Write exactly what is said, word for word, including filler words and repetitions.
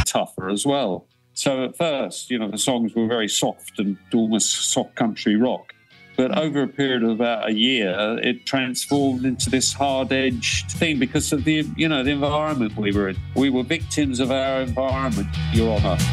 tougher as well. So at first, you know, the songs were very soft and almost soft country rock. But over a period of about a year, it transformed into this hard-edged thing because of the, you know, the environment we were in. We were victims of our environment, Your Honour.